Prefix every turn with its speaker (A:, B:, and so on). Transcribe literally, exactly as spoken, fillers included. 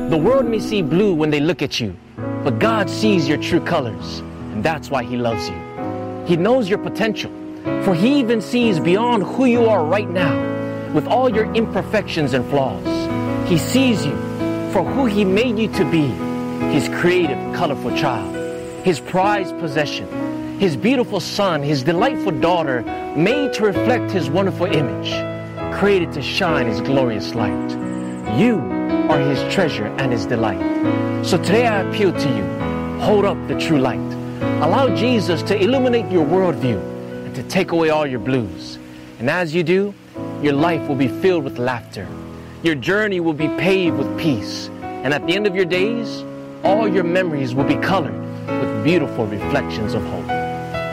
A: The world may see blue when they look at you, but God sees your true colors, and that's why He loves you. He knows your potential, for He even sees beyond who you are right now, with all your imperfections and flaws. He sees you for who He made you to be, His creative, colorful child, His prized possession, His beautiful son, His delightful daughter, made to reflect His wonderful image, created to shine His glorious light. You are His treasure and His delight. So today I appeal to you, hold up the true light. Allow Jesus to illuminate your worldview and to take away all your blues. And as you do, your life will be filled with laughter. Your journey will be paved with peace. And at the end of your days, all your memories will be colored with beautiful reflections of hope.